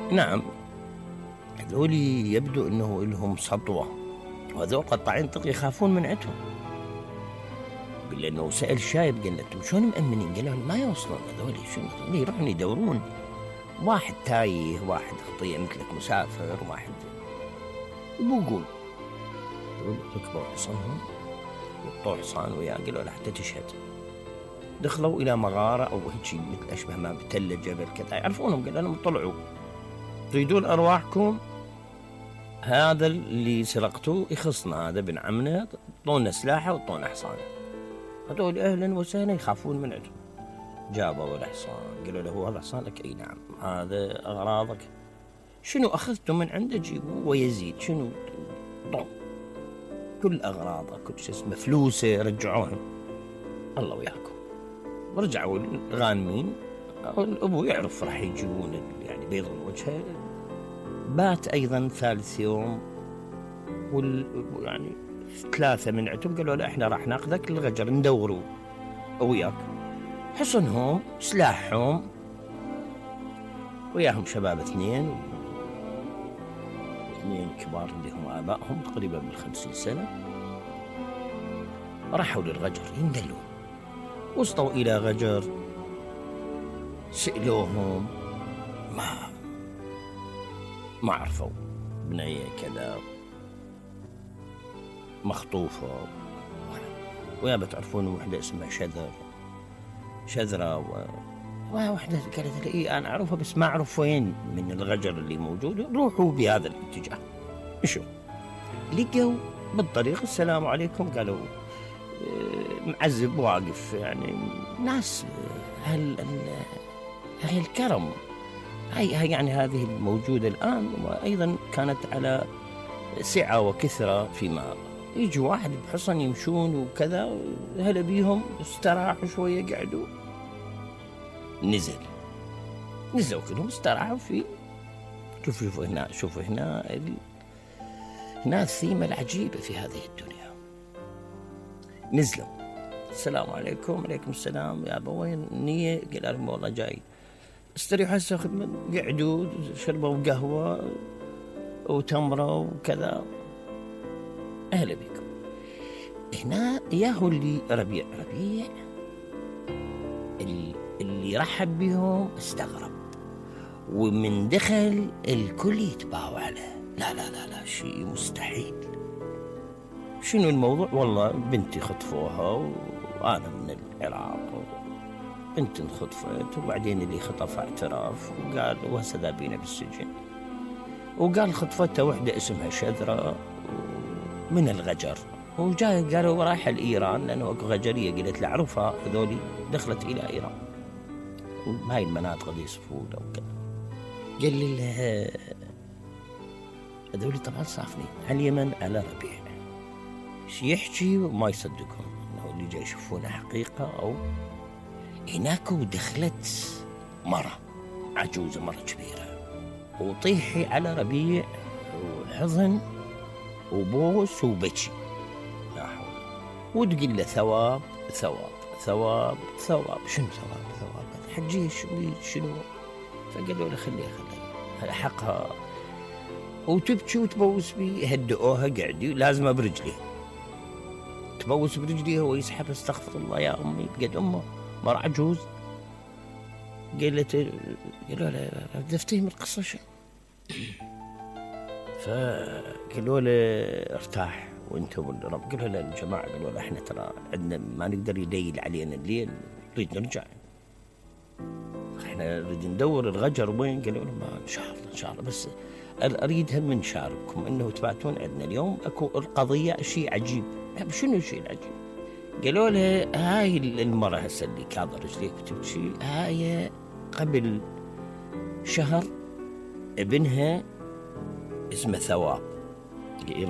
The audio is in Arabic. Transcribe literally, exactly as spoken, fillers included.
نعم، هذولي يبدو أنه لهم سطوة، وهذول قطاعين طرق يخافون من عندهم. لأنه سأل شايب قال له أنتم شلون مأمنين؟ قالوا ما يوصلون هذولي، شنو هذولي يروحون يدورون واحد تايه، واحد خطية مثلك مسافر، واحد بوقول ركبوا حصانهم وطوا حصان وياه، قالوا له حتى تشهد. دخلوا إلى مغارة أو هيك مثل أشبه ما بتلة جبل كذا، يعرفونهم، قالوا لهم طلعوا تريدون أرواحكم، هذا اللي سرقتوه يخصنا، هذا بن عمنا، طونا سلاحه وطونا حصانه. هذول أهلا وسهلا يخافون من عندهم. جابوا الحصان، قالوا له هو هذا حصانك؟ أي نعم. هذا أغراضك؟ شنو أخذته من عنده جيبوه ويزيد. شنو؟ ضم كل أغراضه، كل شيء اسمه فلوسه رجعوهم. الله وياكم. ورجعوا الغانمين، الأبو يعرف راح يجيبون يعني بيض الوجه. بات أيضا ثالث يوم، وال يعني ثلاثة من عندهم قالوا له احنا راح ناخذك للغجر ندوروا وياك. حصنهم سلاحهم وياهم شباب اثنين اثنين كبار اللي هم آبائهم تقريبا بالخمسين سنة، راحوا للغجر يندلون. وصلوا إلى غجر، سألوهم ما ما عرفوا بنية كذا مخطوفة، ويا بتعرفون وحدة اسمها شذر شذرة و... وواحدة قالت لي إيه أنا أعرفها بس ما أعرف وين من الغجر اللي موجود، روحوا بهذا الاتجاه. شو لقوا بالطريق السلام عليكم، قالوا معزب واقف، يعني ناس هل هي الكرم، هي, هي يعني هذه الموجودة الآن، وأيضا كانت على سعة وكثرة فيما يجي واحد بحصن يمشون وكذا، هلا بيهم استراحوا شوية قعدوا، نزل نزلوا كلهم استراحوا في شوفوا شوفوا هنا شوفوا هنا ال... هنا الثيمة العجيبة في هذه الدنيا. نزلوا السلام عليكم. عليكم السلام يا أبوين النية؟ قال لهم والله جاي استريحوا هسه خدمة. قعدوا شربوا قهوة وتمرة وكذا. أهلا بكم. هنا ياهو اللي ربيع ربيع اللي رحب بهم استغرب، ومن دخل الكل يتباوع عليه. لا لا لا لا شيء مستحيل. شنو الموضوع؟ والله بنتي خطفوها وأنا من العراق، بنتي انخطفت وبعدين اللي خطفها اعتراف وقال وهسه ذابينا بالسجن، وقال خطفتها وحدة اسمها شذرة من الغجر، وجاي قالوا رايحة لإيران لأنه أكو غجرية. قلت له أعرفها، هذولي دخلت إلى إيران وهاي المناطق اللي يصفونها وكذا. قال لي هذولي طبعا صافنين على اليمن على ربيع، يحكي وما يصدقون انه اللي جاي يشوفونه حقيقة. او هناك ودخلت مرة عجوزة مرة كبيرة وطيحي على ربيع وحضن وبوس وبكي، لا حول. وتقول له ثواب ثواب ثواب ثواب. شنو ثواب ثواب؟ حجيش شنو؟ فقالوا له خليها خليها حقها. وتبكي وتبوس بي. هدئوها قعدي لازمه برجلي، تبوس برجلي هو يسحب استغفر الله يا امي بقد امه مر عجوز. قالت قالوا له دفتهم القصه شنو؟ فقالوا له ارتاح وانت والرب. قالوا له الجماعه قالوا له احنا ترى عندنا ما نقدر يليل علينا الليل، نريد نرجع، احنا نريد ندور الغجر وين. قالوا له ما ان شاء الله ان شاء الله، بس اريد هم نشارككم انه تبعتون عندنا اليوم. اكو القضيه شيء عجيب. شنو الشيء العجيب؟ قالوا له هاي المرة هسه اللي كاظر رجليك وتبكي، هاي قبل شهر ابنها اسمه ثواب